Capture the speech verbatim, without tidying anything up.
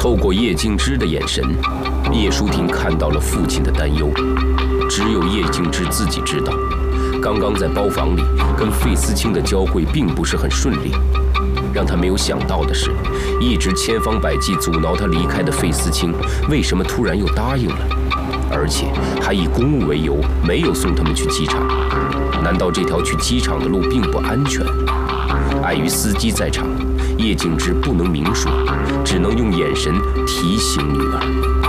透过叶静之的眼神，叶舒婷看到了父亲的担忧。只有叶静之自己知道，刚刚在包房里跟费思清的交汇并不是很顺利。让他没有想到的是，一直千方百计阻挠他离开的费思清，为什么突然又答应了？而且还以公务为由，没有送他们去机场。难道这条去机场的路并不安全？碍于司机在场，叶静之不能明说，只能用眼神提醒女儿。